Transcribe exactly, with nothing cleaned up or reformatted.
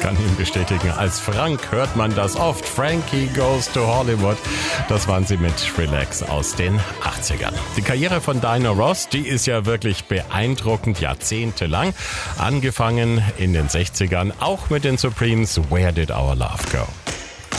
kann ihn bestätigen. Als Frank hört man das oft. Frankie Goes to Hollywood. Das waren sie mit Relax aus den achtzigern. Die Karriere von Diana Ross, die ist ja wirklich beeindruckend, jahrzehntelang. Angefangen in den sechzigern, auch mit den Supremes. Where Did Our Love Go?